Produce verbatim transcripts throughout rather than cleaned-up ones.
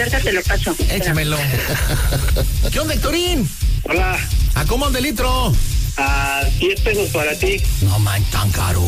ahorita te lo paso. Échamelo. ¿Qué onda, Héctorín? Hola. ¿A cómo anda el litro? A diez pesos para ti. No man, tan caro.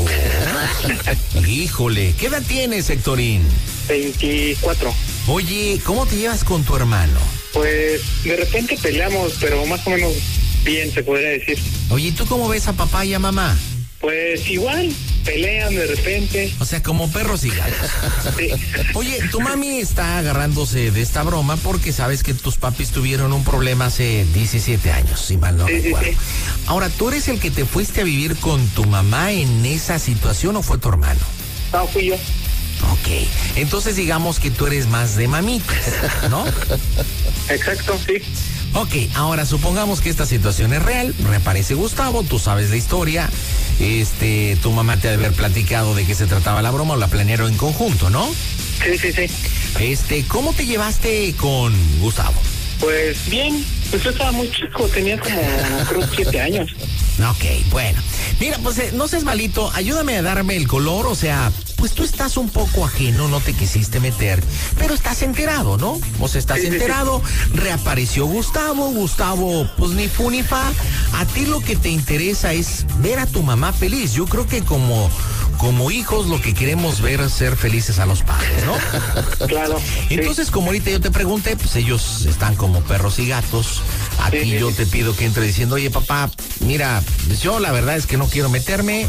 Híjole, ¿qué edad tienes, Héctorín? veinticuatro. Oye, ¿cómo te llevas con tu hermano? Pues de repente peleamos, pero más o menos bien, se podría decir. Oye, ¿tú cómo ves a papá y a mamá? Pues igual, pelean de repente. O sea, como perros y gatos. Sí. Oye, tu mami está agarrándose de esta broma porque sabes que tus papis tuvieron un problema hace diecisiete años, si mal no Sí, recuerdo. sí, sí. Ahora, ¿tú eres el que te fuiste a vivir con tu mamá en esa situación o fue tu hermano? No, fui yo. Ok, entonces digamos que tú eres más de mamitas, ¿no? Exacto, sí. Ok, ahora supongamos que esta situación es real, reaparece Gustavo, tú sabes la historia, este, tu mamá te ha de haber platicado de qué se trataba la broma o la planearon en conjunto, ¿no? Sí, sí, sí. Este, ¿cómo te llevaste con Gustavo? Pues bien, pues yo estaba muy chico, tenía como, creo, siete años. Ok, bueno. Mira, pues eh, no seas malito, ayúdame a darme el color, o sea, pues tú estás un poco ajeno, no te quisiste meter, pero estás enterado, ¿no? O sea, estás Sí, sí, enterado, reapareció Gustavo, Gustavo, pues ni fu ni fa. A ti lo que te interesa es ver a tu mamá feliz. Yo creo que como, como hijos lo que queremos ver es ser felices a los padres, ¿no? Claro. Sí. Entonces, como ahorita yo te pregunté, pues ellos están como perros y gatos. Aquí Sí, sí, yo sí. te pido que entre diciendo, oye papá, mira, yo la verdad es que no quiero meterme,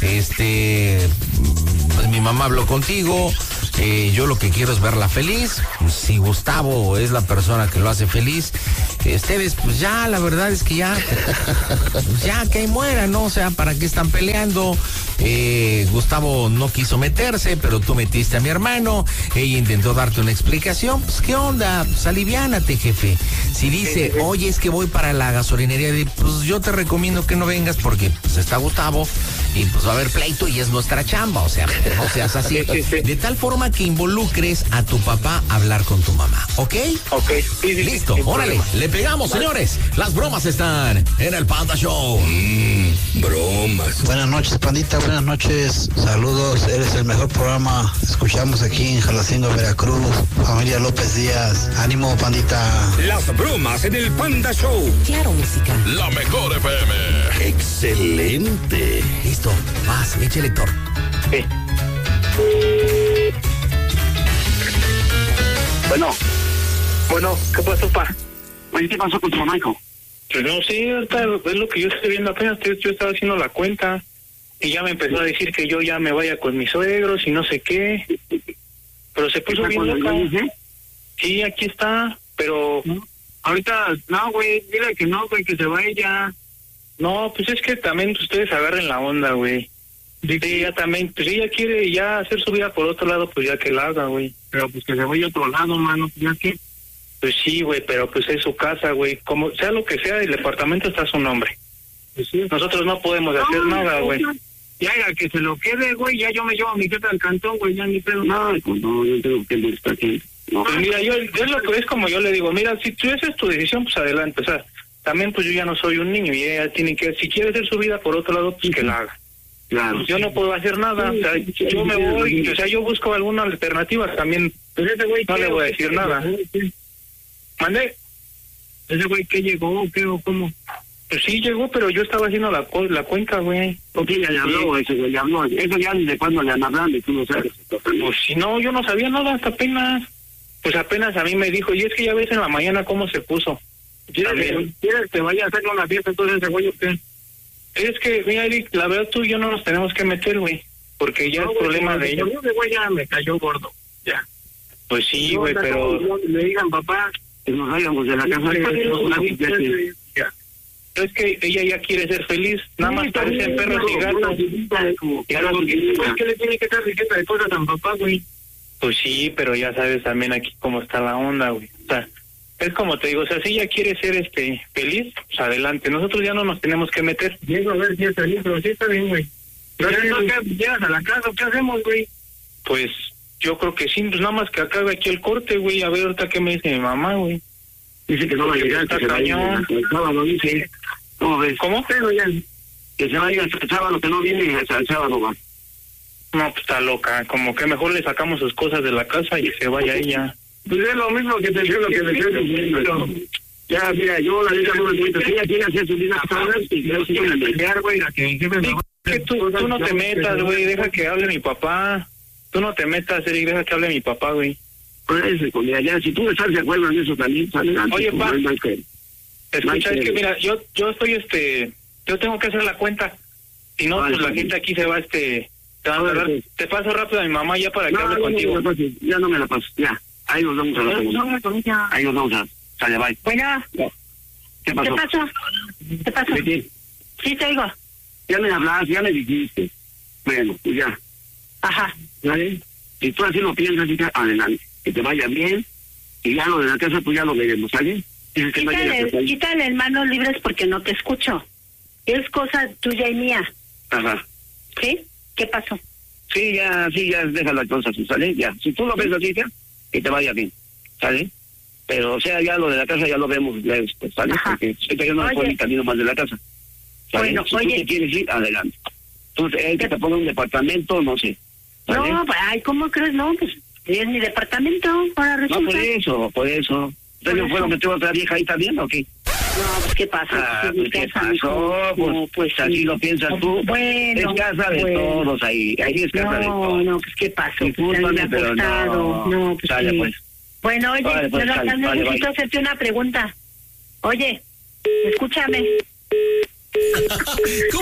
este, pues mi mamá habló contigo, eh, yo lo que quiero es verla feliz. Si Gustavo es la persona que lo hace feliz, ustedes pues ya, la verdad es que ya, pues ya que ahí mueran, ¿no? O sea, ¿para qué están peleando? Eh, Gustavo no quiso meterse, pero tú metiste a mi hermano, ella intentó darte una explicación, pues qué onda, pues aliviánate, jefe. Si dice, oye, es que voy para la gasolinería, pues yo te recomiendo que no vengas porque pues está Gustavo y pues va a haber pleito y es nuestra chamba, o sea, no seas así. Sí, sí, sí. De tal forma que involucres a tu papá a hablar con tu mamá, ¿ok? Ok. Sí, sí, sí, Listo, sin órale, problema. le pegamos, señores. Las bromas están en el Panda Show. Mmm, bromas. Buenas noches, pandita, buenas noches. Saludos, eres el mejor programa. Escuchamos aquí en Jalacingo, Veracruz. Familia López Díaz. Ánimo, pandita. Las bromas en el Panda Show. Claro, música. La mejor F M. Excelente. Listo, vas, eche lector. Sí. Bueno. Bueno, ¿qué pasó, pa? Oye, ¿qué pasó con tu mamá, hijo? Pues no, sí, ahorita es lo que yo estoy viendo apenas, yo, yo estaba haciendo la cuenta y ya me empezó a decir que yo ya me vaya con mis suegros y no sé qué, pero se puso ¿Está bien con loca. el dije? Sí, aquí está, pero ¿No? Ahorita, no, güey, dile que no, güey, que se va ella. no, pues es que también ustedes agarren la onda, güey. Sí, ella también, pues ella quiere ya hacer su vida por otro lado, pues ya que la haga, güey. Pero pues que se vaya a otro lado, mano, ya que... Pues sí, güey, pero pues es su casa, güey. Como sea lo que sea, el departamento está a su nombre. Pues sí. Nosotros no podemos hacer No, nada, güey. Ya, ya, que se lo quede, güey, ya yo me llevo a mi jefe al cantón, güey, ya ni pedo. No, pues no, yo tengo que estar aquí. No. Pues mira, yo es lo que es como yo le digo, mira, si tú esa es tu decisión, pues adelante, o sea, también pues yo ya no soy un niño y ella tiene que, si quiere hacer su vida por otro lado, pues que la haga. Claro. Pues yo no puedo hacer nada, o sea, yo me voy, o sea, yo busco alguna alternativa, también Pues ese güey, no ¿qué? le voy a decir ¿Qué? nada. ¿Qué? ¿Mandé? ¿Ese güey qué llegó o qué o cómo? Pues sí llegó, pero yo estaba haciendo la, co- la cuenta, güey. ¿O quién ya le habló ese güey? Le habló. Eso ya desde cuando le han hablado y tú no sabes. Pues si no, yo no sabía nada hasta apenas. Pues apenas a mí me dijo, y es que ya ves en la mañana cómo se puso. ¿Quieres que, También. ¿Quieres que vaya a hacerle una fiesta entonces ese güey o qué? Es que, mira, Eric, la verdad tú y yo no nos tenemos que meter, güey. Porque ya No, es güey, problema como de que ellos. Ese güey ya me cayó gordo. Ya. Pues sí, No, güey, no, pero... no, le digan, papá, que nos vayamos de la casa. Sí, que sí, nos vamos, sí, ya sí, que- ya. Es que ella ya quiere ser feliz. Nada más Sí, parecen también, perros y no, gatos. una visita, como que Claro, algo porque- que- ¿por qué le tiene que dar riqueza de cosas a mi papá, güey? Pues sí, pero ya sabes también aquí cómo está la onda, güey. O sea, es como te digo, o sea, si ella quiere ser este feliz, pues adelante. Nosotros ya no nos tenemos que meter. Llego a ver si está bien, pero sí está bien, güey. Pero Sí, entonces, güey. ¿qué? ¿Llegas a la casa o qué hacemos, güey? Pues yo creo que sí, pues nada más que acabe aquí el corte, güey. A ver ahorita qué me dice mi mamá, güey. Dice que no va a llegar, que Está se va a ir cañón. el sábado, dice. ¿Cómo ves? ¿Cómo? Pero ya, que se vaya el sábado, que no viene, y hasta el sábado va. No, pues está loca. Como que mejor le sacamos sus cosas de la casa y se vaya ella. Pues es lo mismo que te digo, lo que le estoy diciendo. Ya, mira, yo la neta no me meto. Ella quiere hacer sus vidas solas y creo que quieren pelear, güey, la que siempre me... Que tú, tú no te metas, güey, deja que hable mi papá. Tú no te metas, Eric, deja que hable mi papá, güey. Pues eso, mira, ya, si tú estás de acuerdo en eso también, sale adelante. Oye, pues, pa, no hay que- escucha, no hay es que mira, yo yo estoy, este, yo tengo que hacer la cuenta. Si no, Vale, pues la vale. gente aquí se va, este, te va a Vale, hablar. pues. Te paso rápido a mi mamá ya para que No, hable no, contigo. no me la pases, ya no me la paso, ya. Ahí nos vamos a la segunda. Ahí nos vamos a... Sale, bye. Bueno, ¿Qué pasó? ¿qué pasó? ¿Qué pasó? Betty, Sí, te oigo. ya me hablaste, ya me dijiste. Bueno, pues ya. Ajá. ¿Vale? Si tú así lo piensas, hija, adelante. Que te vaya bien. Y ya lo de la casa, pues ya lo veremos, ¿sale? Dices que no llegas hasta Quítale, ahí. quítale manos libres porque no te escucho. Es cosa tuya y mía. Ajá. ¿Sí? ¿Qué pasó? Sí, ya, sí, ya deja la cosa así, ¿sale? Ya. Si tú lo ves así, ya, que te vaya bien, ¿sale? Pero, o sea, ya lo de la casa ya lo vemos ya después, ¿sale? Ajá. Porque sé que yo no me Oye. puedo ni camino más de la casa. ¿Sale? Bueno, si oye. tú te quieres ir, adelante. Tú, eh, que te ponga un departamento, no sé. ¿Sale? No, pues, ay, ¿cómo crees? No, pues es mi departamento. Ahora No, resulta. por eso, por eso. Por ¿Entonces fue eso. lo que tuvo otra vieja ahí también o qué? No, pues ¿qué pasa? Ah, Es mi pues, ¿qué casa, mijo. pasó? Pues, No, pues así sí. lo piensas tú. Bueno, Es casa de bueno. todos ahí. Ahí es casa de No, todos. no, pues ¿qué pasó? Pues, Discúlpame, se había pero acostado. no. No, pues Sale, sí. pues. Bueno, oye, Vale, pues, Jonathan, sale, vale, necesito bye. hacerte una pregunta. Oye, escúchame.